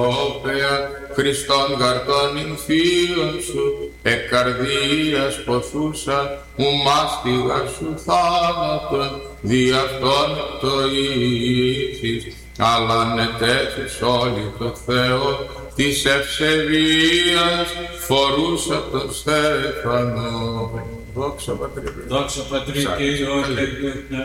Χριστόν γαρτών υμφίων σου, εκ καρδίας ποθούσα, ου μάστιγα σου θάνατον, δι' αυτόν το ήθης, αλλά νετέθης όλοι το Θεό, της ευσεβίας φορούσα τον στέφανο. Δόξα Πατρί. Δόξα Πατρί και Υιό